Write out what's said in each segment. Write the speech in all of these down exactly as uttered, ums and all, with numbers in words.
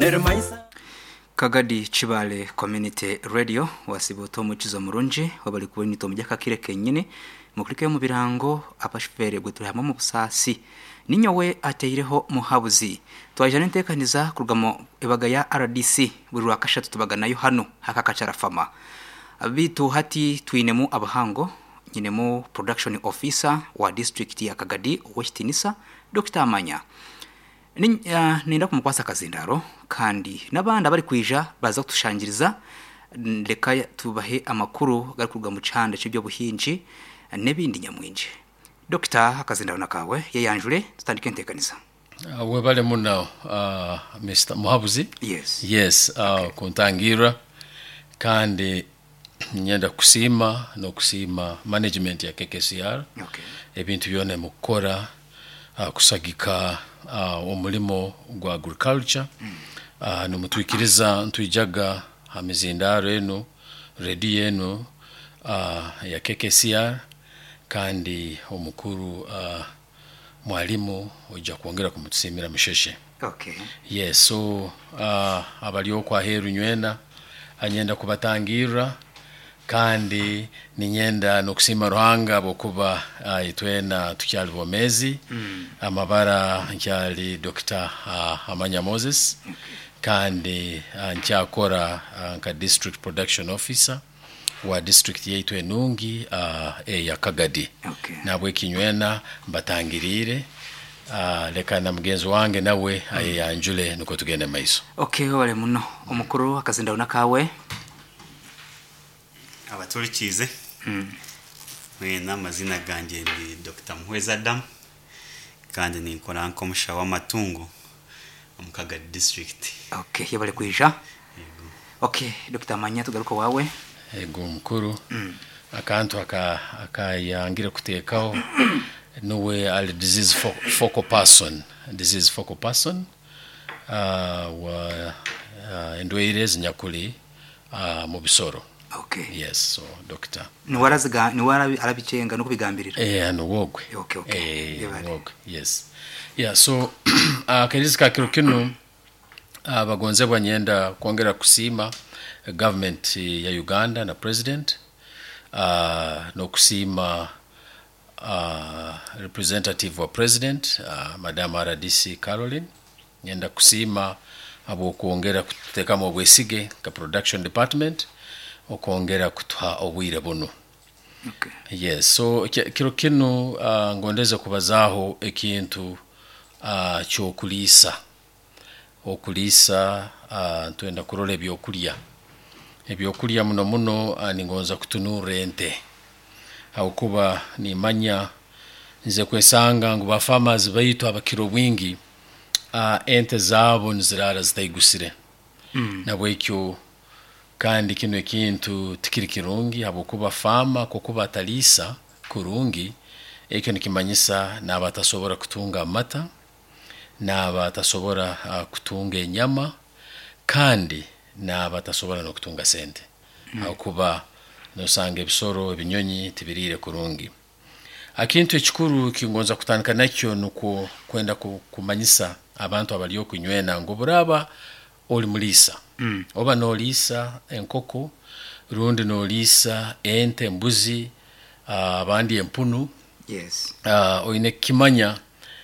Kagadi Chibale Community Radio wasiboto mukizo murunji wabali kuwinito mujaka kire kenyine muklike mu birango abashfere gutuyamo mu busasi ninyowe ateireho muhabuzi twajane ntekaniza kurugamo ebaga ya R D C buri wakashatu tubaganayo hano hakakacara fama abitu hati twinemu abahango nyinemu production officer wa district ya Kagadi Westinisa Doctor Amanya ni uh, nenda kumukwasa kazindaro kandi nabandi bari kwija baza kutushangiriza ndeka tubahe amakuru garukuga mu canda cy'ibyo buhinji nebindi nyamwinje Doctor Akazindaro nakawe yeyanjure tutandike ntekaniza uh, we bale muno uh, Mister Muhabuzi yes yes uh, okay. Kuntangira kandi nyenda kusima no kusima management ya K K C R okay. Ebintu byone mukora uh, kusagika uh, umulimo gwa agriculture mm. uh, no mutwikiriza ntwijaga hamizindaro eno ready eno uh, ya K K C R kandi omukuru uh, mwalimu oja kuongera kumutusimira misheshe okay yes so uh, abaliyo kwa heru nywena anyenda kubatangira kandi ninyenda nokusima ruhanga bokuba uh, itwena tukyali bomezi mm. amabara nkyali Doctor uh, Amanya Moses okay. kandi uh, nkyakora uh, nka district production officer wa district yaitu enungi uh, e ya Kagadi okay. nabwe kinywena mbatangirire uh, leka na mgenzi wange nawe mm. ayanjule nuko tugende maiso okay wale muno omukuru Akazindaro nakawe abaturikize mm. wena mazina ganje ndi Doctor Muhweza Adam kandi ninkora nko musha wa matungo mu Kagadi district okay yabale kwija yego okay Doctor Amanya tugaruka wawe ego mukuru mm. akantu aka akayangira kutekao nowe al disease fo, focal person disease focal person uh, wa uh, endweire zinyakuli uh, mu bisoro okay yes so doctor ni waraziga ni wara arabicenga no kubigambirira eh no wogwe okay okay eh wogwe yes yeah so akarizika uh, kirokino abagonze uh, banyenda kuongera kusima government ya Uganda na president uh, no kusima uh, representative wa president uh, Madam R D C Caroline nyenda kusima abo kuongera kuteka mu bwesige ka production department okuongera kutwa obwire buno okay yes so kiro kino uh, ngondeze kubazaho ekintu uh, cyo kulisa okulisa uh, twenda kurole byokulya ebyokulya muno muno uh, ningonza kutunura ente au kuba ni manya nze kwesanga ngo ba farmers baitu abakiro bwingi uh, ente zabo nzirara zitayigusire mm. na bwekyo kandi kino ekintu tikiri kirungi abo kuba fama kokuba talisa kurungi ekyo nikimanyisa nabatasobora kutunga amata nabatasobora uh, kutunga enyama kandi nabatasobora no kutunga sente mm. au kuba no sange bisoro ebinyonyi tibirire kurungi akintu ekikuru kingonza kutandika nakyo nuko kwenda kumanyisa abantu abaliyo kunywena ngo buraba oli mulisa mm. oba no lisa enkoko rundi no lisa ente mbuzi uh, abandi empunu yes uh, oine kimanya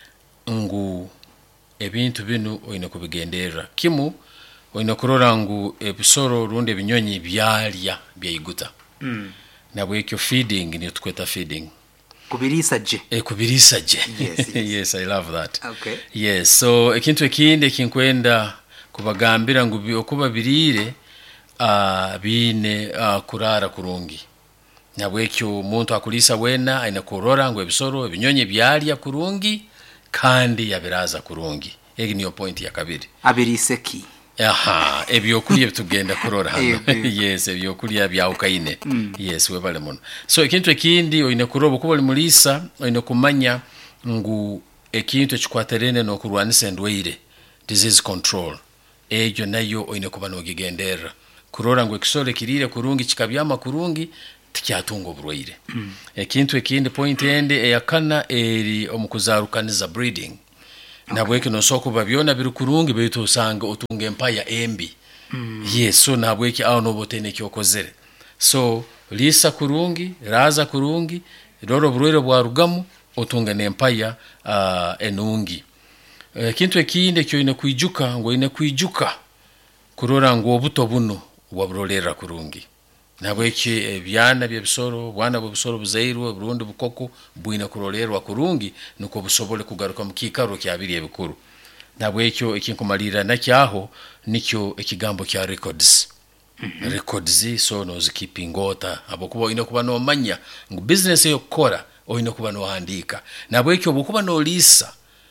ngu ebintu binu oine kubigendera kimu oine kurora ngu ebisoro rundi ebinyonyi byalya byayiguta mm. na bwekyo feeding ni tukweta feeding kubirisa je e kubirisa je yes, yes. yes I love that okay yes so ekintu ekinde kinkwenda kubagambira ngo okuba birire uh, bine uh, kurara kurungi nabwekyo umuntu akulisa wena aina kurora ngo ebisoro ebinyonyi byalya kurungi kandi yabiraza kurungi egi niyo point ya kabiri abirise ki aha ebyokulya bitugenda kurora hano yes ebyokulya bya ukaine mm. yes we bale muno so ekintu ekindi oine kuroba kuba limulisa oine kumanya ngu ekintu ekikwaterene no kurwanisa endweire disease control ejo nayo oine kuba no gigendera kurora ngo ekisole kirire kurungi kikabyama kurungi tikyatungo burwaire mm. ekintu ekindi point ende eyakana eri omukuzarukaniza breeding nabweke no soko babyona biri kurungi beto usanga otunga empaya embi mm. yes so nabweke aho no botene kyokozere so lisa kurungi raza kurungi roro burwero bwa rugamu otunga n'empaya uh, enungi uh, kintu ekinde kyo ine kwijuka ngo ine kwijuka kurora ngo obuto buno waburolera kurungi nabweke ebyana byebisoro bwana bwebisoro buzairwa burundi bukoko bwina kurolerwa kurungi nuko busobole kugaruka mu kikaro kyabiri ebikuru nabwekyo ekinkumalira nakyaho nikyo ekigambo kya records mm-hmm. records so no keeping order abokuba ine kuba no manya ngo business yo kora oine kuba no handika nabwekyo bokuba no lisa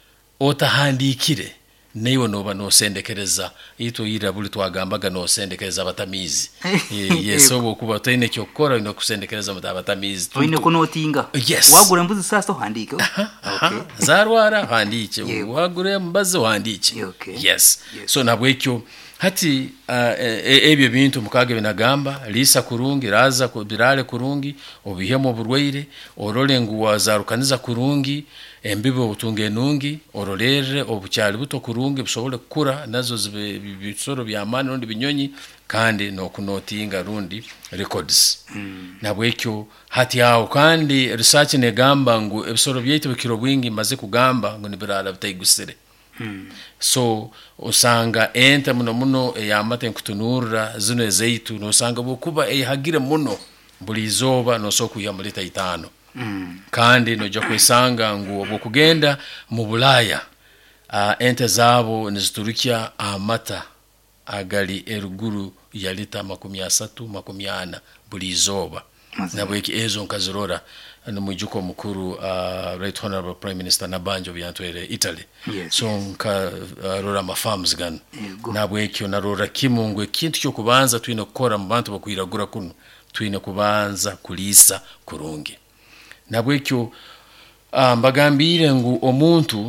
otahandikire neyo noba no sendekereza ito ira buli twagambaga no sendekereza abatamizi yes so bokuba taine kyokora ino kusendekereza abatamizi oine kunotinga yes wagure mbuzi sasa handike okay zarwara handike wagure mbazo handike okay. yes. yes so nabwekyo hati uh, ebyo bintu mukage binagamba lisa kurungi raza kubirale kurungi obihemo burweire orole nguwa zarukaniza kurungi embibe utunge nungi orolere obucyali buto kurungi busobole kura nazo bisoro byamani rundi binyonyi kandi no kunotinga rundi records mm. nabwekyo hati aho kandi research negamba ngo ebisoro byite bikiro bwingi maze kugamba ngo nibirala bitayigusire Hmm. so usanga ente muno muno eyamate nkutunura zino ezeitu no sanga bokuba eyagire muno bulizoba no soku ya mulita itano hmm. kandi no jakwesanga ngo bokugenda mu Bulaya uh, ente zabo niziturukia amata agali eruguru ya lita makumi asatu makumi ana bulizoba nabweki ezo nkazirora n'umujuko mukuru uh, Right Honorable Prime Minister Nabanjo byantwere Italy yes, so nka uh, rora ma farms gan nabwekyo narora kimungwe kintu cyo kubanza twine gukora mu bantu bakwiragura kuno twine kubanza kulisa kurungi nabwekyo uh, mbagambire ngu omuntu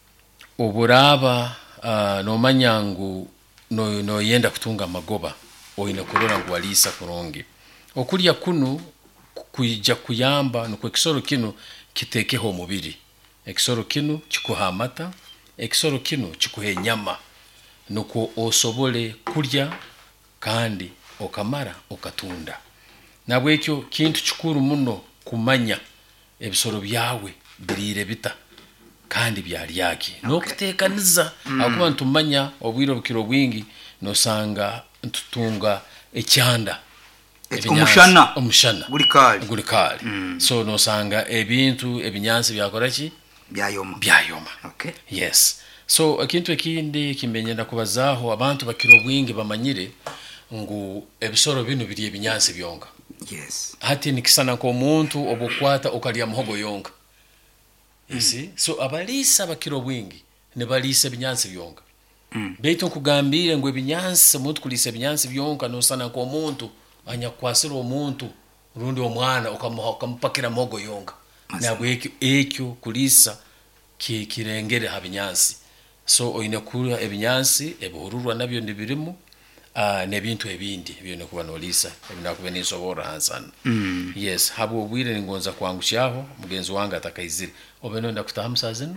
oburaba uh, no manyangu no no yenda kutunga magoba oine kurora ngu walisa kurungi okulya kuno kujja kuyamba nuko ekisoro kino kitekeho mubiri ekisoro kino kikuha amata ekisoro kino kikuhe nyama nuko osobole kulya kandi okamara okatunda nabwekyo kintu kikuru muno kumanya ebisoro byawe birire bita kandi byali yaki okay. no kutekaniza mm. akuba ntumanya obwiro bukiro bwingi no sanga ntutunga ekyanda umushana umushana guri kali guri kali mm. so no sanga ebintu ebinyansi byakorachi byayoma byayoma okay yes so ekintu ekindi kimenyenda kubazaho abantu bakiro bwingi bamanyire ngu ebisoro bino biri ebinyansi byonga yes hati nikisana ko umuntu obukwata ukalya muhogo yonga you see mm. so abalisa bakiro bwingi ne balisa ebinyansi byonga mm. beito kugambire ngo ebinyansi muntu kulisa ebinyansi byonga no sana ko umuntu anya kwasira omuntu rundi omwana ukamupakira mogo yonga nabwo ekyo kulisa ki kirengere habinyansi so oine kula ebinyansi ebuhururwa nabyo ndibirimu ah nebintu ebindi byone kuba nolisa ebinakuba nisobora hansana mm. yes habo obwire ningonza kwangushaho mugenzi wanga atakaizira obeno ndakutahamsazino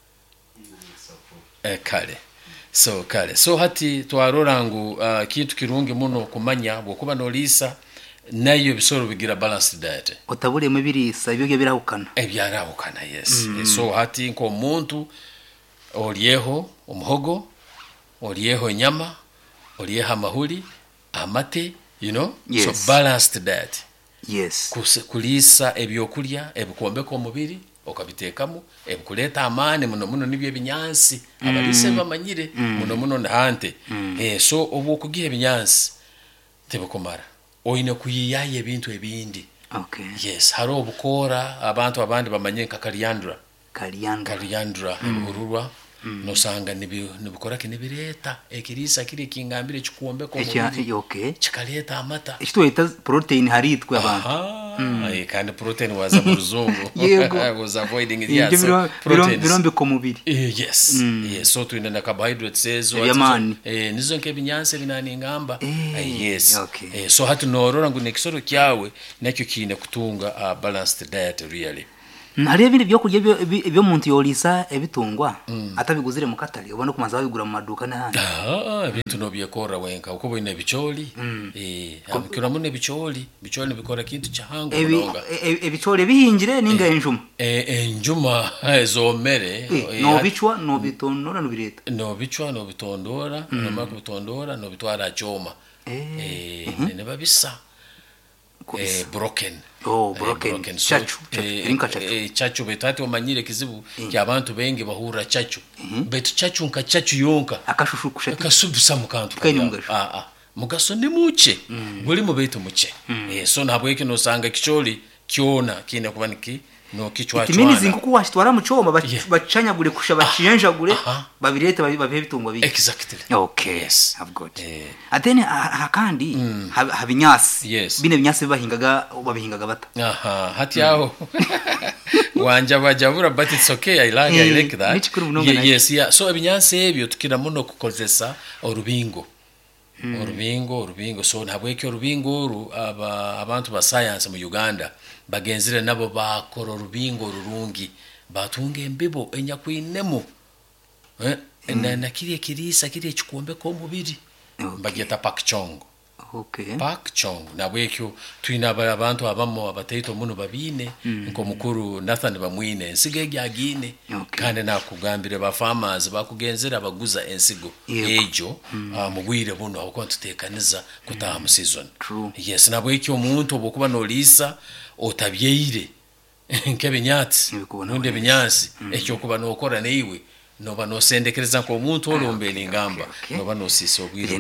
eh kale so kale so hati twarorangu uh, kintu kirungi muno kumanya bokuba nolisa nayo bisoro bigira balanced diet otabule mubirisa ibyo birahukana ebyarahukana yes mm. so hati nko muntu olieho umuhogo olieho nyama olieho amahuli amate you know yes. so balanced diet yes Kuse, kulisa ebyokulya ebikombeko mubiri okabitekamo ebukuleta amane muno muno nibyo ebinyansi mm. abalise bamanyire mm. muno muno ndahante mm. eh so obo kugiye ebinyansi tebukomara oine kuyiyaye ebintu ebindi okay yes haro obukora abantu abandi bamanye nka kaliandra kaliandra kaliandra mm. ururwa mm. no sanga nibi nibukora kinibireta ekirisa kiri kingambire kikuombe ko mubiri okay kikaleta amata ekitwita protein haritwe abantu mm. ay kandi protein waza muruzungu I was avoiding it yes so protein birombe ko mubiri uh, yes mm. yes so tuinda carbohydrates ezo eh nizo nke binyanse binani ngamba eh, uh, yes okay. eh so hatu norora ngo nekisoro kyawe nakyo kine kutunga a uh, balanced diet really Hari ibindi byo kurya byo muntu yorisa ebitungwa atabiguzire mu katali ubona kumanza babigura mu maduka n'ahandi. Ah, ibintu no byekora wenka uko boine bicholi eh abikira mune bicholi bicholi bikora kintu cyahango nonga ebicholi bihingire ninga enjuma eh enjuma zomere no bichwa no bitondora no bireta no bichwa no bitondora no makubitondora no bitwara choma eh ne babisa eh broken oh broken chachu inka chachu chachu betati omanyire kizibu ky'abantu bengi bahura chachu betu chachu nka chachu yonka akashushukusha akasubusa mukantu ah ah mugaso ni muche buli mu betu muche eh so nabweke no sanga kicholi kyona kine kubaniki no kichwa chwana imini zinkuku washitwara mu choma bacanyagure kusha baciyenjagure babirete babihe bitungwa biki exactly okay yes I've got atene hakandi habinyasi bine binyasi bahingaga babihingaga bata aha hati yaho wanja bajabura but it's okay I like I like that yes yeah so ibinyasi ebyo tukira muno kukozesa orubingo orubingo orubingo so nabweke orubingo ru aba abantu ba science mu Uganda bagenzire nabo bakora orubingo rurungi batunge embibo enya kwinemo eh na nakiriye kirisa kiriye kikombe ko mubiri bageta pakchong okay pakchong nabweke twina abantu abamo abateito muno babine nko mukuru Nathan bamwine ensige gyagine kandi nakugambire ba farmers bakugenzera baguza ensigo ejo mubwire buno aho tutekaniza kutaha mu season yes nabweke omuntu obokuba no lisa otabyeire nkebinyatsi nonde binyansi ekyo kuba no okora neiwe noba no sendekereza ko omuntu olombe lingamba noba no siso bwire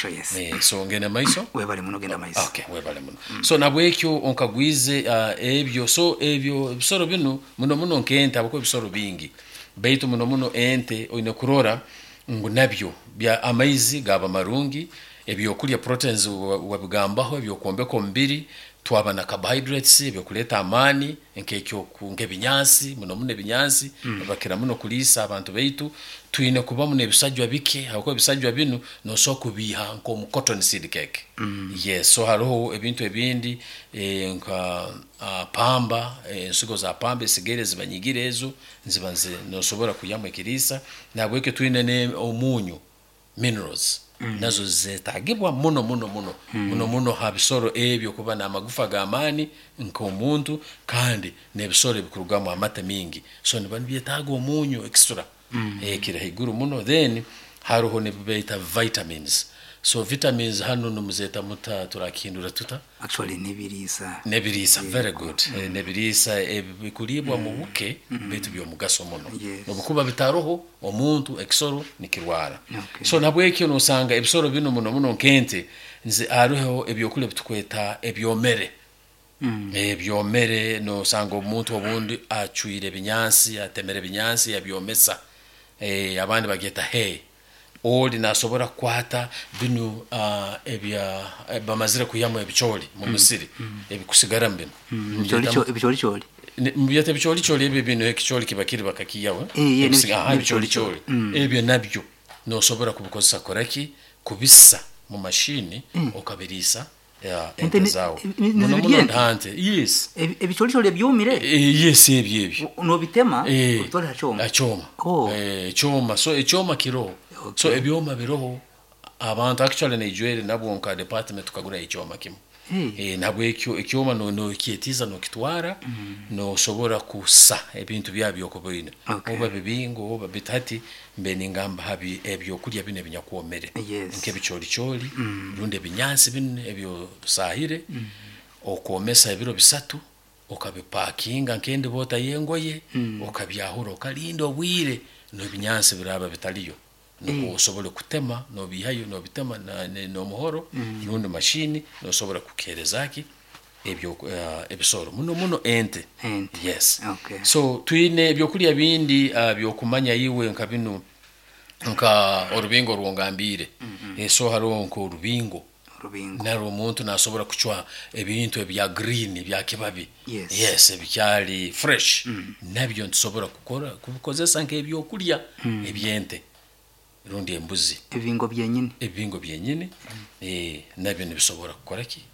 eh so ngene maiso webale muno genda maiso okay webale muno so nabwekyo onkagwize ebyo so ebyo bisoro bino muno muno nkenta abako bisoro bingi beitu muno muno ente oine kurora ngo nabyo bya amaizi gaba marungi ebyo kulya proteins wabigambaho ebyo kombeko mbiri twabana carbohydrates ebyo kuleta amani nkekyo kunge binyasi muno muno binyasi bakira muno kulisa abantu beitu tuine kuba muno ebisajwa bike ahako ebisajwa binu no soko biha nko mu cotton seed cake yes so haro ebintu ebindi nka pamba ensigo za pamba sigere zibanyigire ezo nzibanze no sobora kuyamwe kirisa nabweke tuine ne omunyu minerals nazo zetagibwa muno muno muno muno muno habisoro ebyo kuba na magufa gamani nko omuntu kandi nebisoro bikurugamo amata mingi so nibani byetaga omunyu extra eh kira higuru muno then haruho ne beta vitamins so vitamins hano numuzeta muta turakindura tuta actually nebirisa nebirisa very good nebirisa ebikulibwa mu buke betu byo mugaso muno nobukuba bitaroho omuntu exoro nikirwara so nabweke no sanga ebisoro bino muno muno nkente nze aruho ebyokule bitukweta ebyomere ebyomere no sanga omuntu obundi achuire binyansi atemere binyansi yabyomesa eh abandi bageta hey oli nasobora kwata binu uh, ebya bamazire kuyamo ebicholi mu Misiri ebikusigara mbino ebicholi choli mbiyate ebicholi choli ebyo bino ekicholi kibakiri bakakiyawe ebicholi choli ebyo nabyo no sobora kubukozesa koraki kubisa mu mashini okabirisa ya entezao muno muno hante yes ebicholi choli byumire yes ebyo ebyo no bitema utora choma achoma eh choma so echoma kiro so ebyoma biroho abantu actually Nigeria nabo nka department tukagura icyoma kimwe eh nabo ekyo ekyoma no no kietiza no kitwara no sobora kusa ebintu byabyo ko boyina oba bibingo oba bitati mbeni ngamba habi ebyo kulya bine binyakuomere nke bicholi choli runde binyansi bine ebyo sahire okomesa ebiro bisatu okabipakinga nkende bota yengoye okabyahura okalinda obwire no binyansi biraba bitaliyo no sobole kutema no bihayo no bitema na no muhoro nundo mashini no sobora kukerezaki ebyo ebisoro muno muno ente yes so tuine ebyo kulya bindi byo kumanya yiwe nkabino nka orubingo rwongambire eso haro nko orubingo rubingo naro umuntu nasobora kuchwa ebintu ebya green bya kibabi yes ebyali fresh nabyo nsobora gukora kubikozesa nke ebyo kulya ebyente rundi embuzi ebingo byenyine ebingo byenyine eh nabyo nibisobora gukora ki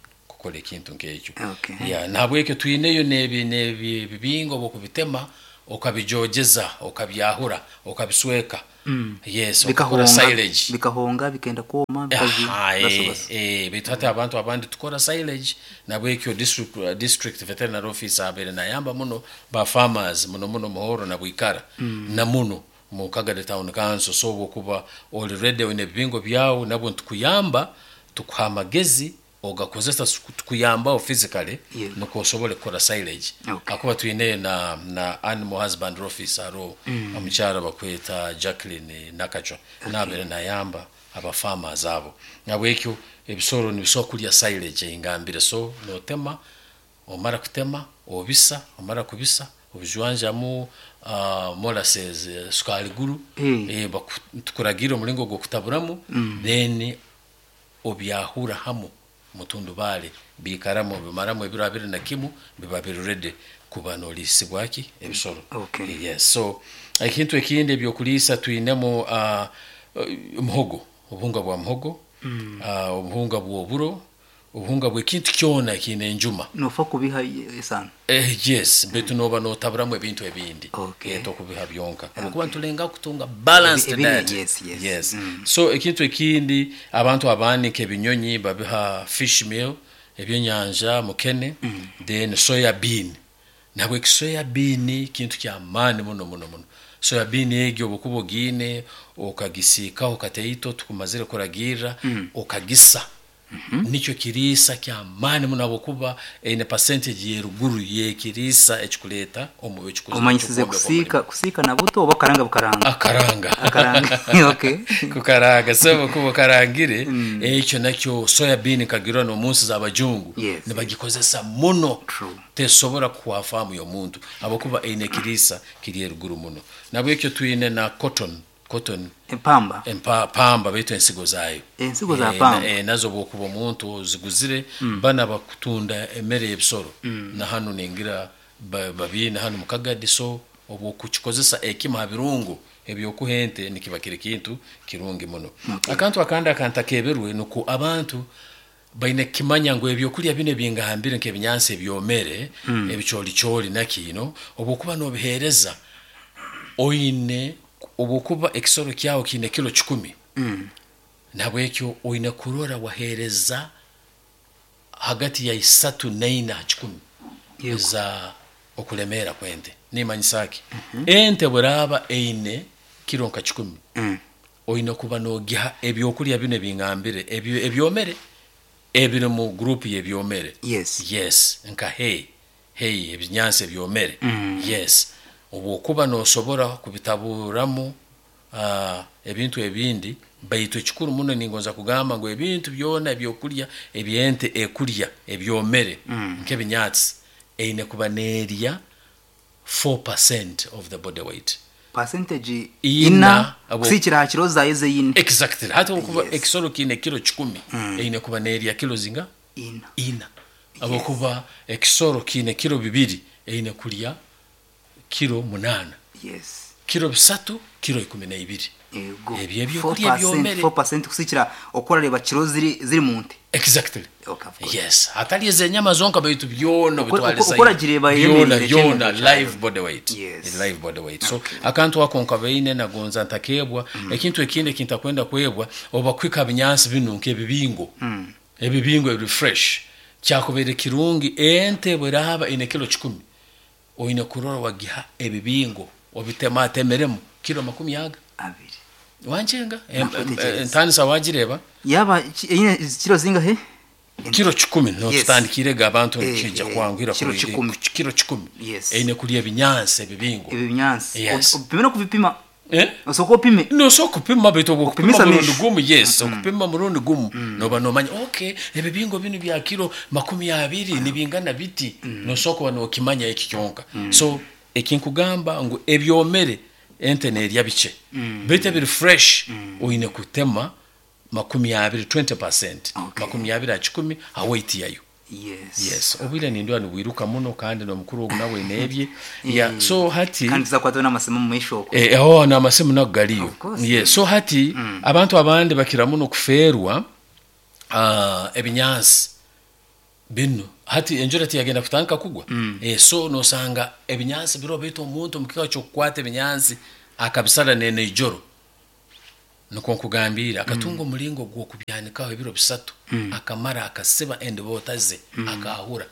okukola ekintu nk'ekyo Okay. ya nabweke tuyineyo nebi nebi bibingo bokubitema okabijojeza okabyahura okabisweka Mm. yes Bikahonga, okukora silage bikahonga bikenda kuoma bikazi Aha, basa eh, basa. eh, bitata abantu abandi tukora silage nabwekyo district uh, district veterinary officer abere nayamba muno ba farmers muno muno muhoro na bwikara na muno mu Kagadi town council so bokuba already one bingo byawo nabo tukuyamba tukuhamagezi ogakozesa tukuyamba physically Yeah. nuko sobole kora silage Okay. akuba tuine na na animal husbandry officer ro mm. amuchara bakweta Jacqueline Nakacho okay. nabere nayamba aba farmers abo nabwekyo ebisoro nibisokulya silage ingambire so notema omara kutema obisa omara kubisa obujwanja mu uh, molasses uh, sukali guru hey. eh bakuragira umulingo go kutaburamu mm. then obyahura hamo mutundu bale bikaramo bimaramo ebiro abiri na kimu bibabiri ready kubano lisibwaki ebisoro Okay. yes so ikintu ekinde byokulisa tuinemo uh, muhogo obunga bwa muhogo mm. uh, obunga bwoburo obunga bw'ekintu kyona kine njuma nofa kubiha sana eh yes betu noba no taburamu ebintu ebindi Okay. eto kubiha byonka okay. Kuba tulenga kutunga balanced Ebi- diet yes, yes. yes. Mm. So ekintu ekindi abantu abandi ke binyonyi babiha fish meal ebyenyanja mukene mm. then soya bean nabwe soya bean kintu kya mani muno muno muno soya bean egyo bokubo gine okagisika okateito tukumazire koragira mm. okagisa Mm-hmm. Nicho kirisa kya mani munabo kuba ine percentage yeruguru ye kirisa echikuleta omuwe chikuza omanyisize kusika kusika na buto oba karanga bukaranga akaranga akaranga okay kukaranga sebo kuba karangire mm. Echo nakyo soya bean kagirwa no munsi za bajungu yes. Nibagikozesa muno True. Tesobora kuwafamu yo muntu abo kuba ine kirisa kirieruguru muno nabwo ekyo tuine na cotton cotton empamba empa pamba beto ensigo zayo ensigo za pamba e, nazo bokuba muntu ziguzire mm. Bana bakutunda emere ebisoro mm. Na hanu ningira babina hanu mu Kagadi so obo kuchikozesa ekima birungu ebyo kuhente nikibakire kintu kirungi muno okay. Akantu akanda akanta keberwe nuko abantu baine kimanya ngo ebyo kulya bine bingahambire nke binyanse ebyomere mm. Ebicholi choli nakino obo kuba no bihereza oine obukuba ekisoro kyawo kine kilo kikumi mm. Nabwekyo oine kurora wahereza hagati ya isatu naina kikumi za okulemera kwente nimanyisaki mm -hmm. Ente buraba eine kilo nka kikumi mm. Oine kuba no giha ebyokulya bine bingambire ebyo ebyomere ebire mu group yebyomere yes yes nka hey hey ebinyanse byomere mm. Yes obukuba no sobora kubitaburamu uh, ebintu ebindi baito chikuru muno ningoza kugamba ngo ebintu byona ebyokulya ebyente ekulya ebyomere mm. Nkebinyatsi eine kuba neria four percent of the body weight percentage ina kusikira kiroza yeze ine exactly hata ukuba yes. Ekisoro kine kilo kikumi mm. Eine kuba neria kilo zinga ina ina abo kuba ekisoro kine kilo bibiri eine kulya kilo munana yes kilo bisatu kilo ikumi na ibiri ego ebyo ebyo kuri ebyomere four percent kusikira okora leba kiro ziri ziri munte exactly okay yes atali ze nyama zonka bayitu byona bitwalisa okora gireba yona yona live body weight yes. Live body weight so okay. Akantu wakonka beine na gonza ntakebwa mm. Ekintu ekinde kintakwenda kwebwa oba kwika binyansi binunke bibingo mm. Ebibingo ebi fresh cyakobere kirungi ente buraba ine kilo kikumi oine kurora wagiha ebibingo obitema temeremo kilo makumi yaga abiri wanjenga entani sawagireba yaba ine kilo zinga he kilo kikumi no yes. Tutandikire gabantu eh, kijja eh, kwangira kilo kikumi kilo kikumi yes. Eine kuliya binyanse ebibingo ebinyanse yes. Opimena kuvipima eh osoko pime no so kupima beto kupima murundi gumu yes mm. Kupima murundi gumu mm. No banomanya okay ebibingo binu bya kilo makumi abiri mm. Nibingana biti mm. No soko bano kimanya ekikyonka mm. So ekinkugamba ngo ebyomere enteneri yabiche mm. Bete biri fresh mm. Oine kutema makumi abiri twenty percent okay. Makumi abiri akikumi await yayo yes yes obwira nindo ani wiruka muno kandi no mukuru nawe nebye yeah so hati kandi zakwatwa namasemo mu ishoko eh oh na masemo nagaliyo yes so hati mm. Abantu abandi bakira muno kuferwa uh, ebinyansi bino hati enjura tiyagenda kutanka kugwa mm. eh so no sanga ebinyansi biro beto omuntu mukika cyo kwate ebinyansi akabisala nene ijoro nuko kugambira akatunga mm. mulingo gwo kubyanikaho ebiro bisatu mm. akamara akasiba ende botaze mm. akahura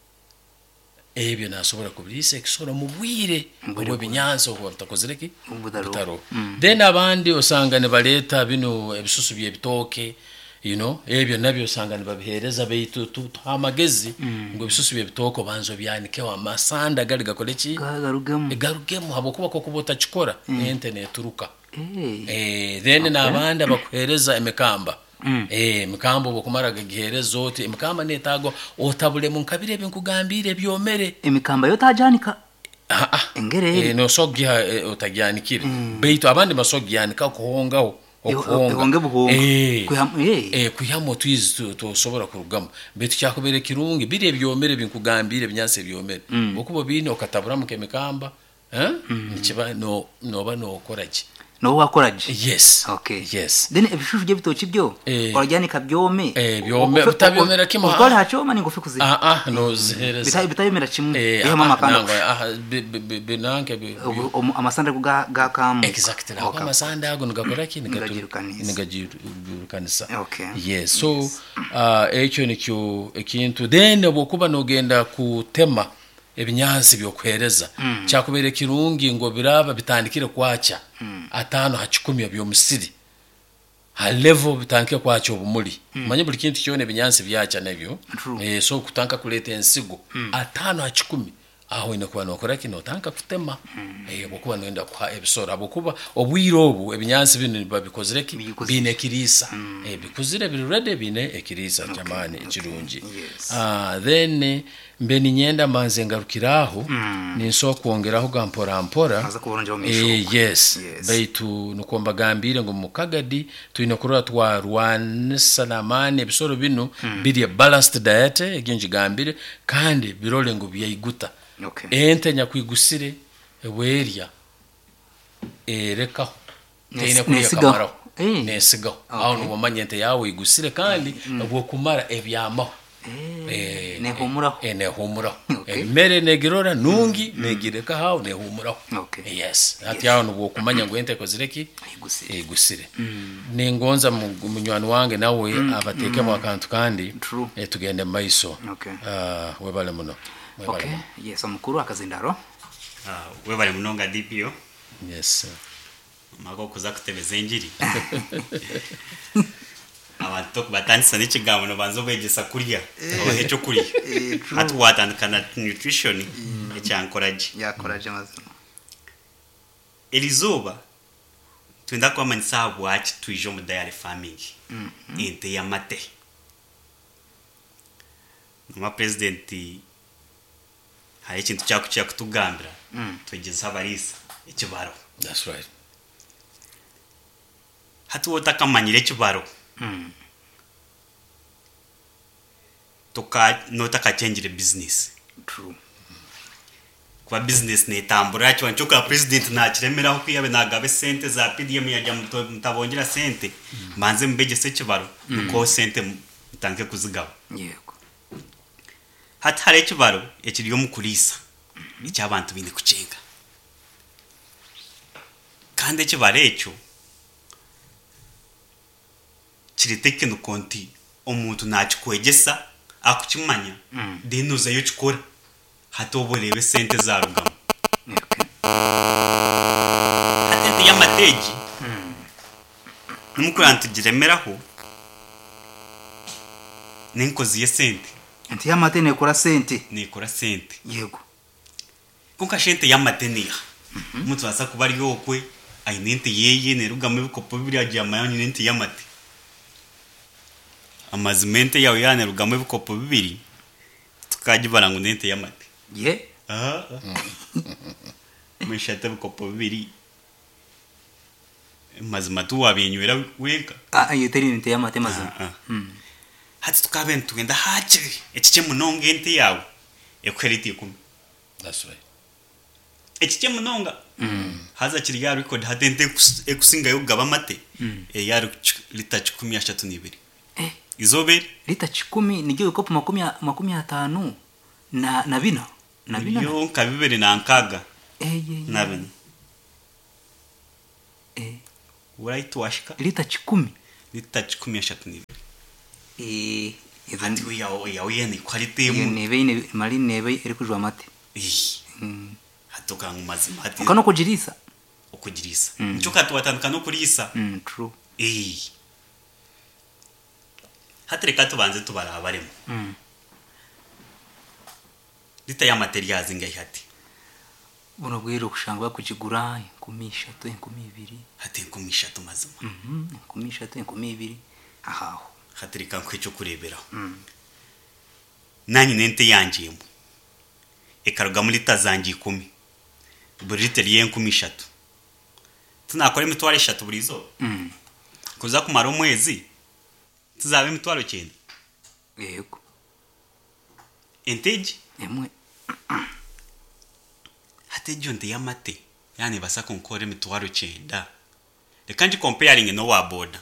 ebyo nasobora kubirisa ekisoro mu bwire bwo binyansi okwo bitakozereki butaro mm. then abandi osanga ne baleta bino ebisusu bye bitoke you know ebyo nabyo osanga ne babihereza beitu tu amagezi mm. ngo ebisusu bye bitoko banzo byanike wa masanda gali gakoleki garugemu garugemu habo kuba ko kubota chikora mm. internet turuka hey. eh then okay. nabandi bakuhereza emekamba Mm. eh mikambo bokumara gagihereza zote emikamba netago otabule mu nkabire ebinkugambire byomere emikamba yo tajanika ah ah engere eh no sogya eh, otagyanikire mm. beito abandi masogyanika kuhongaho okuhonga buhonga eh kuyamo eh kuyamo twizi to sobora kurugama beito cyakubere kirungi bire byomere binkugambire binyanse byomere mm. okubo bine okatabura mu kemikamba eh mm. nikiba no no bano okoraje no wakoraje yes okay yes then ebishushu bye bitoki byo eh, orajyanika byome eh byome bitabyomera kimwe ukora hacoma ni ngofi kuzi ah ah no zereza bitayi bitayomera kimwe eh ah, mama kanga ah binanke amasanda ga ga kam exactly okay. amasanda ago ngakora kini ngajirukanisa okay yes so uh echo nikyo ekintu then bokuba nogenda kutema ebinyansi byokwereza mm. cyakubere kirungi ngo biraba bitandikire kwacha mm. atano hachikumi byo musiri ha level bitandikire kwacha obumuli mm. manye buli kintu cyone ebinyansi byacha nabyo eh so kutanka kuleta ensigo mm. atano hachikumi aho ine kwa nokora kino tanka kutema mm. eh bokuba nenda kwa episode abokuba obwiro obu ebinyansi bino babikozereki bine kirisa mm. eh bikuzire biri ready bine ekirisa okay. jamani ekirungi okay. yes. ah then mbeni nyenda manze ngarukiraho mm. ninso kuongeraho gampora mpora eh yes, yes. Baitu nukomba gambire ngo mukagadi tuinokora twa rwan salamane bisoro bino mm. biri balanced diet egenji gambire kandi birole ngo byayiguta okay. ente nyakwigusire eweria ereka teine kuya kamara eh nesigaho aho no manyente yawe igusire kandi ubwo mm. kumara ebyamaho eh ne humura eh ne humura mere negirora nungi mm. negireka hawo ne humura okay. yes ati yawo no kumanya ngo ente kozireki igusire igusire mm. ningonza munywani wange nawe mm. abateke mu akantu kandi eh tugende maiso okay. uh, webale muno webale okay muno. Yes omukuru akazindaro ah uh, webale muno nga D P O yes sir. Mago kuza kutebeza injiri abantu batandisa n'ikigambo no banzo begesa kurya aho cyo kurya hati watandukana nutrition ecyankoraje yakoraje mazima elizoba twenda kwa manisa bwachi tuijo mu dairy farming mm -hmm. ente ya mate no president hari ikintu cyako cya kutugambira mm. twegeza abarisa ikibaro that's right hati wotakamanyire ikibaro mm. toka notaka change business true kwa business ne tambura cyo nchoka president na kiremera ho kuyabe nagabe sente za P D M yajya mutabongera sente manze mbege se kibaro mm. ko sente mutanke kuzigaba yego hati hare kibaro ekiriyo mukulisa icyo abantu bindi kucenga kandi kibare ecyo kiriteke no konti omuntu nakikwegesa akukimanya mm. dinuza yo chikora hatoborebe sente za rugamo okay. Atende ya mateji mm. numukurantu giremeraho nenkozi ye sente enti ya matene kora sente nekora sente yego kunka sente ya matenia mm -hmm. mutu asa kubari yokwe ainente yeye ne rugamo bikopo biri agiye amayani nente ya mate amazimente yawe yane rugamo bikopo bibiri tukagibara ngo nente yamate ye ah mwishata bikopo bibiri mazimatu wabenywera weka ah yeteri nente yamate mazima ah, ah. mm. hati tukaben tugenda hache ekiche munonga ente yawe ekweriti ikumi that's right ekiche munonga mm. haza kiri ya record hatente ekusinga yo gaba mate mm. e yari lita kumi ya shatu nibiri eh izobe lita kikumi nigyo ikopo makumi makumi atanu na na bina na bina yo nkabibere na nkaga eh na bina eh right washika lita kikumi lita kikumi eshatu n'ibiri eh andi we yawo yawo yene quality iyo mu nebe ine mali nebe iri kujwa mate mm hatoka mu mazima hati kano kujirisa ukugirisa nicyo katwatandukana no kurisa mm true eh hatereka tubanze tubarabaremo mm lita ya materials ngai hati buno bwero kushanga kukigura inkumisha to inkumibiri hati inkumisha to mazima mhm inkumisha to inkumibiri ahaho hatereka nkwecho kurebera mm nanyi nente yanjemo ekaruga muri tazangi ikumi buri literi y'inkumisha to tunakora imitwaro eshatu burizo mm kuza kumara umwezi tuzabe imitwaro cyenda yego enteji emwe hatejo nte yamate yani basa konkora imitwaro cyenda reka nji comparing no wa boda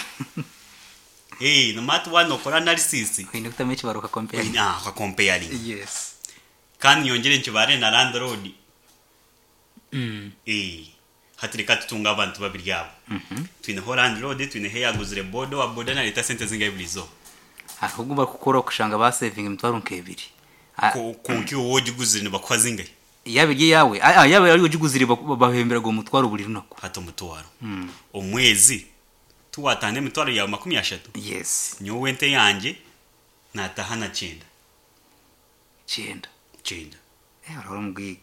eh no matu wano kora analysis ine kutamechi baruka compare ah ka comparing yes kandi yongere nkibare na land road mm eh hatirika tutunga abantu babiri yabo mhm twine Holland road twine he yaguzire bodo wa boda na leta sente zinga iblizo ahubwo bakukora kushanga ba saving imitwaro nkebiri ko konki woje guzire ne bakwazinga yabirye yawe ah yawe ari ujiguzire bahembera go mutwaro buri runako hato mutwaro mm omwezi tuwatane mitwaro ya makumi ashatu yes nyo wente yanje natahana cyenda cyenda cyenda eh araro mgiga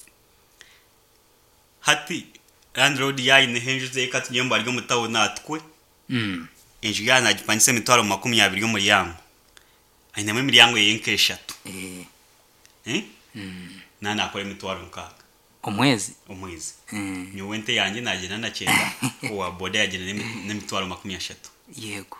hati land road yayine henjuze katunyemba ari mu tawo natwe mm enju yana gipanyise mitwaro makumi abiri yo muri yango ayiname miryango yenke eshatu eh eh mm nana akora mitwaro nkaga omwezi omwezi mm nyo wente yanje nagena na cyenda uwa boda yagena ne mitwaro makumi ashatu yego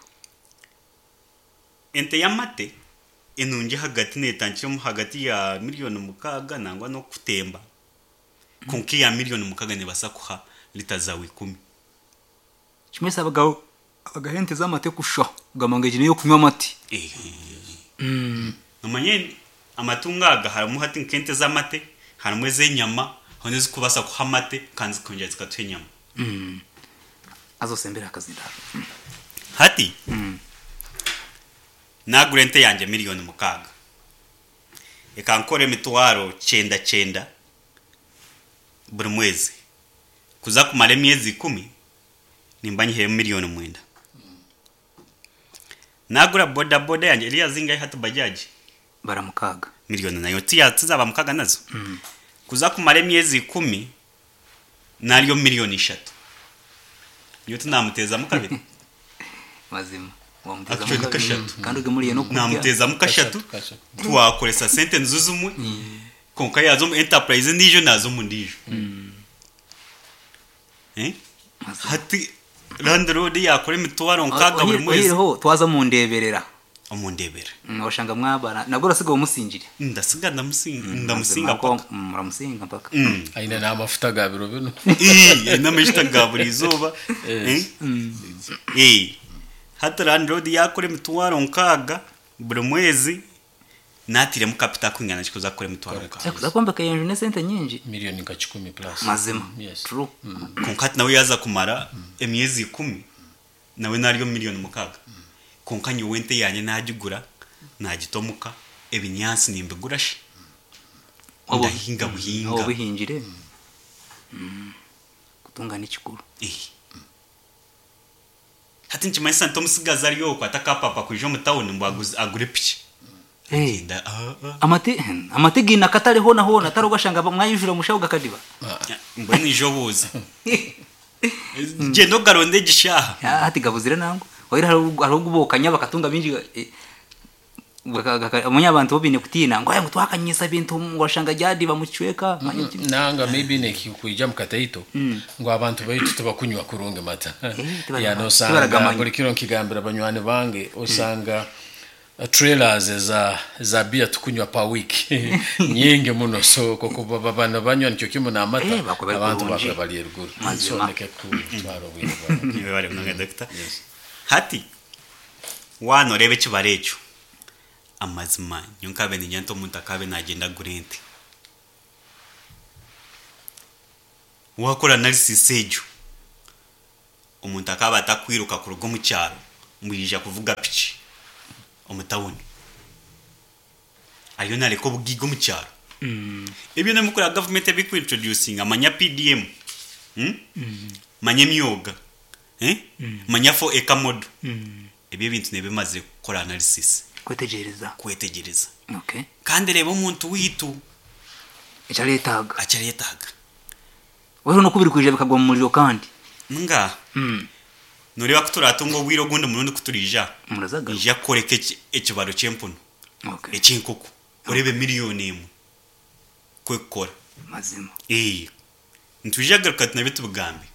ente yamate enunje hagati netanchiro mu hagati ya miliyoni mukaga nangwa no kutemba konki ya miliyoni mukaga ne basakuha litazawe ikumi chimesa abagabo abagahente zamate kusho gamangeje niyo kunywa amati eh mm nomanye amatungaga haramu hati nkente zamate haramu zenyama honeze kubasa kuhamate kanzi konje zikatwe nyama mm azosembera akazindaro hati mm nagurente yanje miliyoni mukaga ekankore mitwaro cyenda cyenda buri mwezi kuza kumara emyezi ikumi nimbanye he miliyoni mwenda nagura boda boda yanje iliya zinga hatu bajaji baramukaga miliyoni nayo tiya tuzaba mukaga nazo mm kuza kumara emyezi ikumi nariyo miliyoni eshatu niyo tunamuteza mukabiri mazima Actually, wamuteza kashatu. kandi ugemuriye no kurya namuteza mukashatu Kashatu. twakoresa sente nzuzumwe konka yazo mu enterprise ndijo nazo mu ndijo eh hati land road yakore mitwaro nkaga buri mwezi ho twaza mu ndeberera omundebera washanga mwabara nabwo rasiga umusingire ndasiga ndamusinga ndamusinga paka muramusinga paka aina na mafuta gabiro bino eh namishita gaburi izuba eh eh hata land road yakore mitwaro nkaga buri mwezi natire mu capital kwingana kikoza kore mitwaro nkaga cyakuza kwamba kayenje ne sente nyinji milioni nka kumi plus mazima yes true konkati nawe yaza kumara emyezi ikumi nawe nariyo miliyoni mukaga konkanyi wente yanye najigura nagitomuka ebinyansi nimbigurashe ndahinga buhinga aho bihingire kutunga n'ikikuru eh hati nchimaisa ntomusigaza ariyo kwataka papa kujo mutawuni mbwaguze agure piki eh nda ah amate amategi nakatare hona hona tarugashanga mwayujura mushabuga kadiba mbweni jobuza gendo garonde gishaha hati gabuzire nango oira harugubokanya bakatunga binji umunyabantu bobine kutina ngo ngo twakanyisa bintu ngwashanga jadi bamuchweka nanga maybe ne kikuija mukataito ngo abantu baitu tubakunywa kurunge mata ya no sanga buri kiro nkigambira abanywane bange osanga trailers za za bia tukunywa pa week nyinge muno so koko babana banywa nicyo kimo na mata abantu bakwe bali eruguru so neke ku twaro bwira niwe bari mwana doctor hati wano rebe kibarecho amazima nyonkabe ni nyanto muntu akabe nagenda gurente wakora analysis ejo umuntu akaba atakwiruka ku rugo mu cyaro mbirija kuvuga pichi omutawuni ayo nale ko bugigo mu cyaro mm ebyo namukora government ebiku introducing amanya P D M hm mm manya myoga eh mm. manya fo ekamodo mm ebyo bintu nebimaze gukora analysis kwetegereza kwetegereza okay kandi reba umuntu witu echaretaga acharetaga wewe no kubirikuje bikagwa mu muriro kandi nga mm noreba kuturatungo bwiro gundi murundi kuturija murazaga ija koreke ekibaro cyempuno okay ekinkoko urebe miliyoni imwe kwekora mazima eh ntujagaruka tunabitu bugambe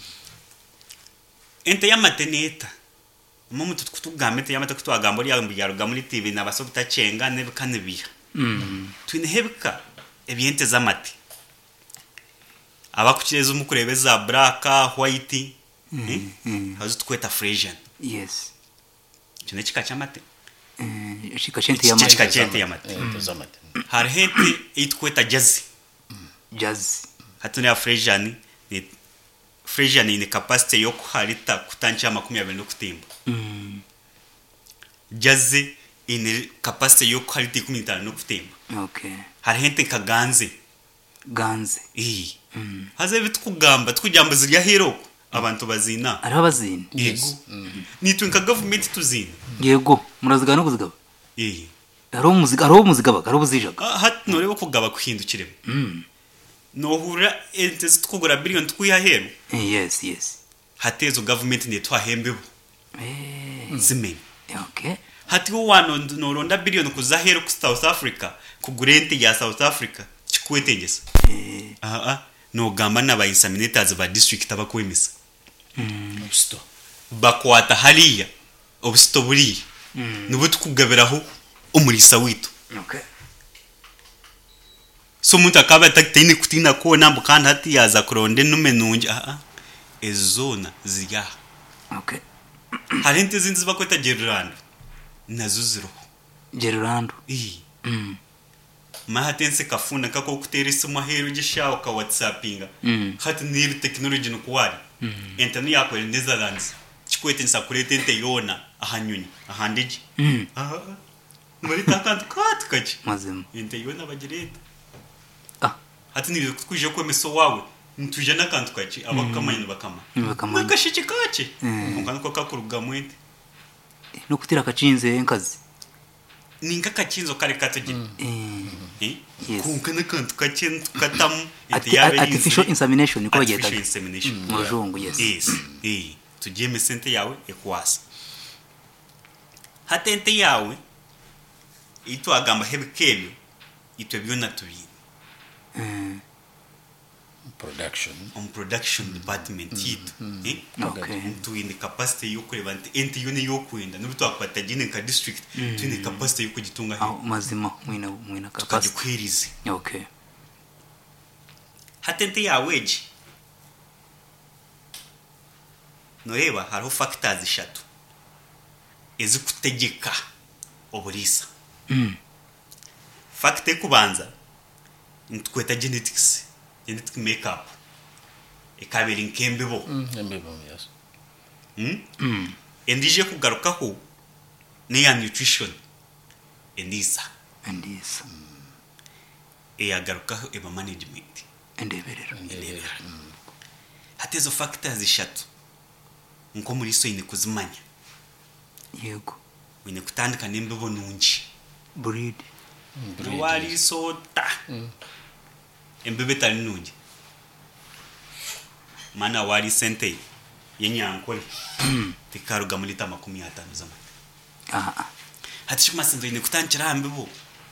ente yamateneta mumu tukutugambe ente yamata kutwagamba uri yambu yaruga muri T V nabasobita cenga nebikanibiya mm twine hebika ebyente zamate abakukireza umukurebeza black white mm eh mm. hazo tukweta Frisian yes kine kika chamate eh shika chente yamate kika chente yamate zamate har hente itkweta jazz jazz hatune Frisian ni Frisian ni capacity yo kuharita kutancha makumi abiri no kutimba mm jazz ine capacity yo kuharita ikumi n'itanu no kutimba okay har hente kaganze ganze eh mm haze bitukugamba tukujamba zirya hero abantu bazina ari abazina yego nitwe nka government tuzina yego murazigana no kuzigaba eh ari umuzika ari umuzigaba ari ubuzijaga hat noreba kugaba kuhindukire mm nohura ente zitukugura billion tukuya hero yes yes hatezo government ne twahembebo eh zimene okay hati wo wano noronda billion kuza hero ku South Africa kugurente ya South Africa chikwetengesa eh ah ah no gamba naba examinators ba district abakwemisa mm obsto bakwata haliya obsto buri mm nubu tukugabiraho umurisa witu okay so muntu akaba atakitine kutina ko nambu kandi hati yaza kuronde numenunje ah ah ezona zirya okay harente zinzi bakweta Gerland nazo ziro Gerland eh mm mahatense kafuna kako kuterisa mahero gishawo ka WhatsAppinga mm hati ni technology no kwari mm internet yako in Netherlands chikwete nsakurete nte yona ahanyunyi ahandiji mm ah muri takantu kat kachi mazima inte yona bagireta ah hati ni kuje ko meso wawe ntuje nakantu kachi abakamanye bakama bakamanye nakashiki kachi Mm. ukana ko kakuruga mwete no kutira kacinze enkazi ninga kacinzo kare katogira eh eh Yes. kunkana kantu kacintu katamu Arti- artificial insemination niko artificial bageta insemination mu rujungu yes yes eh tugiye mesente yawe ekwasa hatente yawe ito agamba hebikebyo ito byona tubi eh production on production department yitu eh okay tu in the capacity yo kureba nti ente yone yo kwenda nubuto akwata gine ka district tu in the capacity yo kugitunga ah he mazima mwina mwina kapasi tukagikwirize okay hatente yawe eji noreba hariho factors eshatu ezikutegeka oburisa mm factor kubanza ntukweta genetics genetic makeup ekabiri nkembebo embebo yes hmm mm endije kugarukaho ne ya nutrition endisa and this e yagarukaho eba management endeberero endebera hatezo factors eshatu nko muri so ine kuzimanya yego wine kutandika nembebo nungi breed wali sota embebe tali nungi mana wali sente yenyankole tikaruga muri ta makumi atanu zamani ah ah hati shuma sinzo ine kutangira ambebo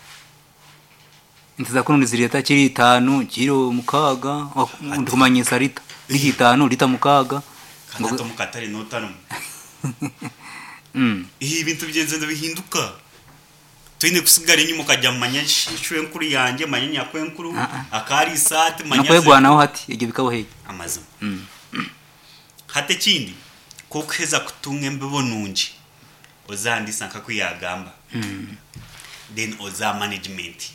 ntiza kuno zireta kiri itanu kiro mukaga ndikumanyisa rita rita itanu rita mukaga kandi to mukatare no tanu mm ibi bintu bigenze ndabihinduka twine kusigara inyuma kajya manya shwe nkuru yanjye manya nyakwe nkuru akari sati manya nakwegwanaho hati ege bikaho heje amazima mm hate kindi ko kweza kutunga embebo nungi ozandisa nka kuyagamba Mm. then oza management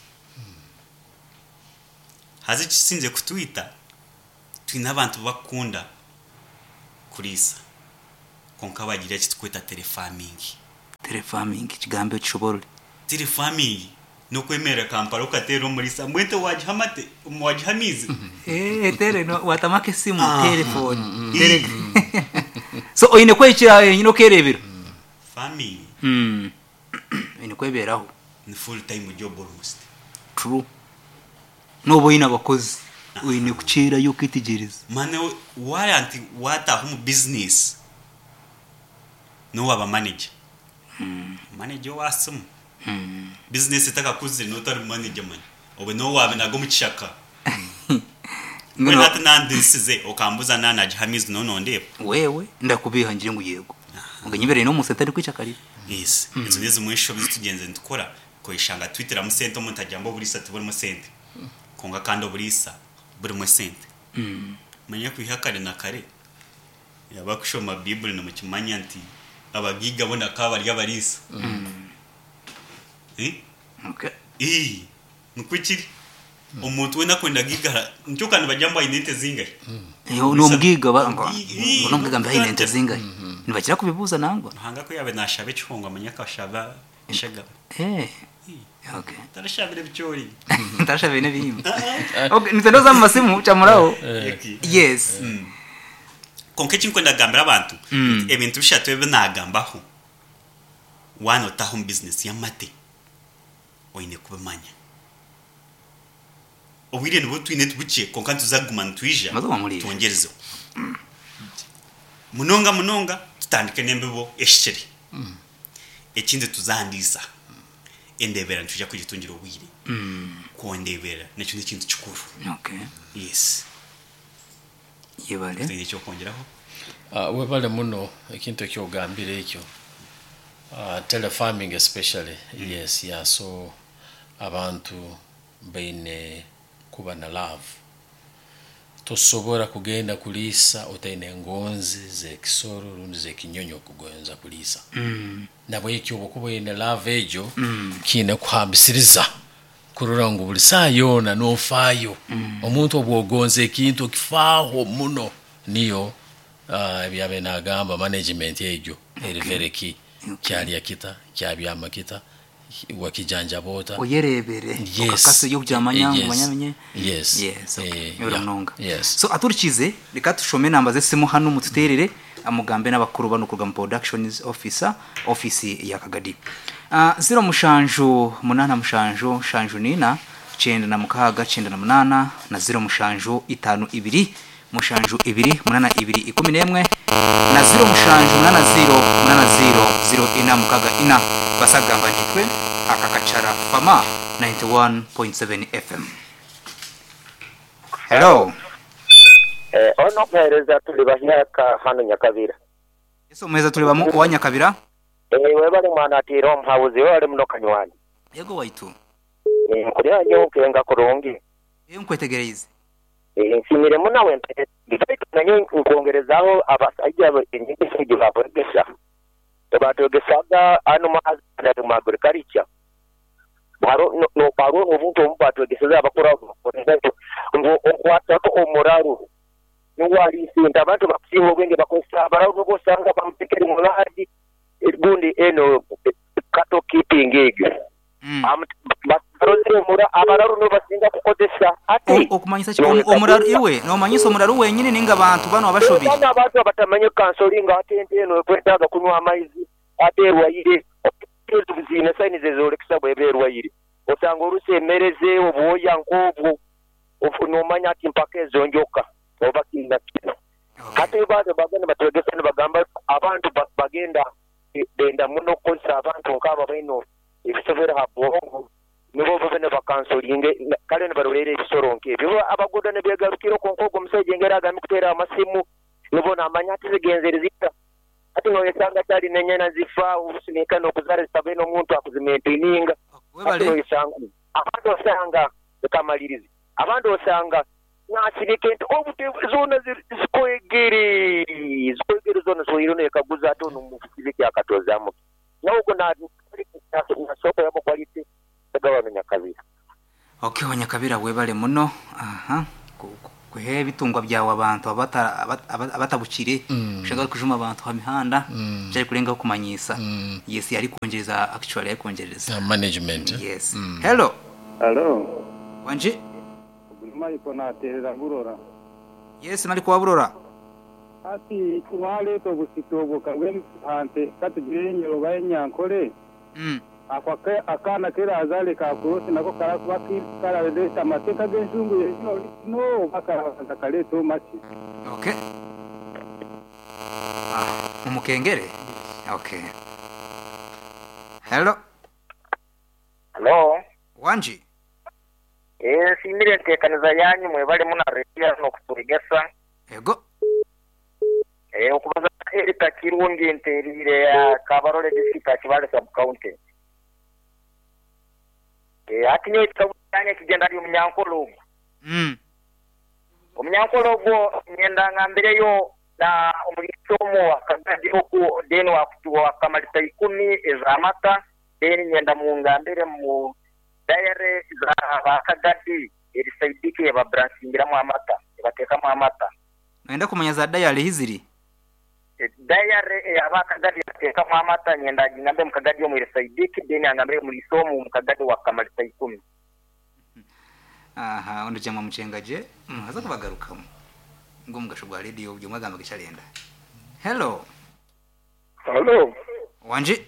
hazi kisinze kutwita twina abantu bakunda kurisa konka bagira kitwita telefarming telefarming kigambo kishobora telefarming no kwemera kampara ukatero muri sa mwete wajihamate mwajihamizi eh tere no watamake simu telefone tere so oine kwekira yino kerebera farming mm ine kweberaho ni full time job almost true no boyina abakozi oine kucira yo kitigereza mane waranti wata home business no waba manager mm manager wasum mm business itaka kuzira no tari manager man obe no wabe nago muchaka ngono ati nandisize okambuza nana jihamizi no nonde wewe ndakubiha ngire ngo yego nganyibere no musenta ari kwicakari yes izo nizo mwisho bizitugenze ndikora ko ishanga twitter mu sente umuntu ajyambo buri sati buri mu sente konga kando buri sa buri mu sente mm manya kwihakare na kare yabakushoma bible no mukimanya nti abagiga bona kabari yabarisa eh okay eh nukwikiri umuntu wenda kwenda gigara ncyo kandi bajyamba inente zingahe yo no mgiga bango no mgiga mbaye inente zingahe nibakira kubibuza nangwa hanga ko yabe nashabe cyongo amanya kashaba ishaga eh okay tarashabire bicyori tarashabire nebimwe okay nitendo za masimu chamurao yes konke chinko ndagambira abantu ebintu bishatwe binagambaho wano ta home business yamate oine kubamanya obwire nibo twine tubuce konka tuzagumana twija twongerezo munonga munonga tutandike nembebo eshikiri ekindi tuzandisa endebera ntujya kugitungira obwire ko ndebera nakyo ni kintu kikuru okay yes yebale twine cyo kongeraho ah we bale muno ekintu ekyo gambire ekyo ah telefarming especially yes yeah so abantu baine kuba na love tosobora kugenda kulisa utaine ngonzi ze kisoro rundi ze kinyonyo kugonza kulisa mm nabo ekyo bokuba ine love ejo mm. kine kuhambisiriza kurura ngo buli sayona no fayo mm. omuntu obwogonze ekintu kifaho muno niyo uh, byabe nagamba management ejo okay. eri very key okay. kyali yakita kyabyama kita wakijanja bota oyerebere yes. okakase yo byamanya yes. banyamenye yes yes okay. eh, yoranonga yes. so aturikize reka tushome namba zesimo hano mututerere amugambe n'abakuru bano kurugamba productions officer office ya Kagadi uh, zero mushanju munana mushanju shanju nina cyenda na mukaga cyenda na munana na zero mushanju itanu ibiri mushanju ibiri munana ibiri ikumi n'imwe na zero mushanju munana zero munana zero zero ina mukaga ina basagamba nitwe akakacara fama ninety-one point seven F M. Hello. Eh ono pereza tuli bahiyaka hano Nyakabira. Yeso mweza tuli bamu wa Nyakabira? Eh we bali mwana ati rom house wale muno kanywani. Yego waitu. Eh kuri anyo kenga kurungi. Eh nkwetegereze. Eh nsimire muna wempe. Bifite nanyo nkongerezaho abasajja enyingi sije babogesha. Tebatogesaga anu mazi na magurikaricha. Baro no, no baro obuntu omubato geseza abakora ngo okwata ko omuraru n'wali sinta abantu bakiho benge bakosa baro no bosanga bamutekeri muladi gundi eno kato keeping ege am baroze mura abararu no basinga kukodesha ati okumanyisa ki omuraru iwe no manyisa omuraru wenyine ninga abantu bano abashobi bana abantu batamanye kansolinga atente eno kwetaga kunywa amaizi aterwa ire tuzine sayini zezole kisabwe berwa yiri osanga urusemereze oboya nkobwo ofunomanya ati mpaka ezonjoka oba kinda kino kati bado bagenda batogesa bagamba abantu bagenda benda muno konsa abantu nkaba bino ibisovera habongo nibo bavene bakansolinge kale ne barolere ibisoronke byo abagoda ne begarukiro konkogo museje ngeraga mikutera amasimu nibo namanya ati zigenzerezita ati no yesanga cyari nenyana zifa ubusunika no kuzare sabeno muntu akuzimaintaininga ati no yesanga abantu osanga bekamalirizi abantu osanga nasirike nti obute zona zikoegere zikoegere zona so irone kaguza to no mufiziki akatozamo n'ubwo na na soko ya quality tagabana Nyakabira. Okay, Nyakabira webale muno. Aha. Kuhe bitungwa byawe abantu abata abatabukire ushaka kujuma abantu ha mihanda cyari kurenga kumanyisa. Yes, yari kongereza actually yari kongereza. Management. Yes. Hello. Hello. Wanje? Mari kona terera burora. Yes, mari kwa burora. Ati wale to busitobo kagwe hante katugire nyoro bayenyankore. Mm. Akwake akana kera azale ka kurosi nako karakuba kara deta mateka gensungu no no bakara kale to machi. Okay. Ah, umukengere. Okay. Hello. Hello. Wanje? Eh, simire tekaniza yanyu mwe bali muna redia no kuturigesa. Ego. Eh, okubaza erika kirundi enterire ya Kabarole district kibale sub county. Eh, atinyo ikabanya kigenda ari umunyankolo. Mm. Umunyankolo go nyenda ngambere yo na umurisomo akagadi oku deni wa kutuwa kamalita ikumi ezamata deni nyenda mu ngambere mu diary za bakagadi erisaidike ba brancingira mu amata bateka mu amata. Naenda kumanya za diary hiziri. Diary abakagadi bateka mu amata nyenda ngambe mukagadi yo mu erisaidike deni angambere mu lisomo mukagadi wa kamalita ikumi. Aha, undi cyangwa mucengaje haza kubagarukamo ngo mugashobwa radio byo mwagamba gisharenda. Hello. Hello. Wanje?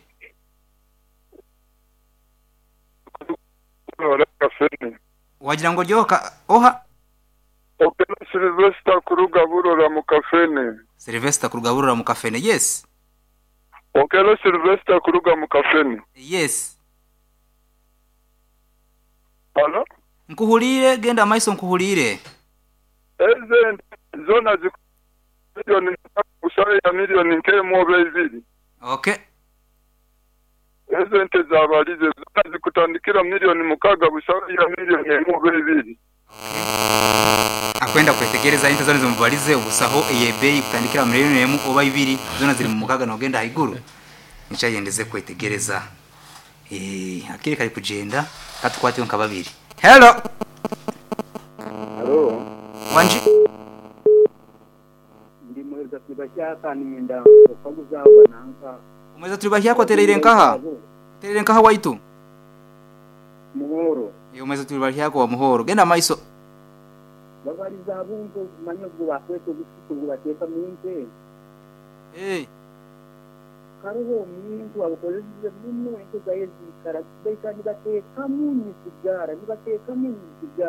Ora kafeni. Wagira ngo ryoka oha Opera Sylvester kuruga burora mu kafeni. Sylvester kurugaburura mu kafene. Yes. Okelo Sylvester kuruga mu kafeni. Yes. Hello. Nkuhulire genda maiso nkuhulire. Eze zona zi milioni usare ya milioni nke mobe izili. Okay. Eze nte zabalize zona zikutandikira milioni mukaga busare ya milioni mobe izili. Akwenda kwetegereza inte zone zomubalize ubusaho eyebe kutandikira milioni emu oba ibiri zona ziri mu mukaga no genda haiguru. Ncha yendeze kwetegereza. Eh, akiri kari kugenda katukwate nka babiri. Hello. Hello. Wanje? Ndi mweza tibashaka nimenda kwaguza bananka. Umweza tulibashya ko terere nkaha. Terere nkaha waitu. Muhoro. Yo umweza tulibashya ko muhoro. Genda maiso. Babariza bungo manyo bwakweto gusiku bwateka minte. Eh. Kariho muntu abakoresheje bimwe ento gaye zikara. Beka nibateka munyi sigara, nibateka munyi sigara.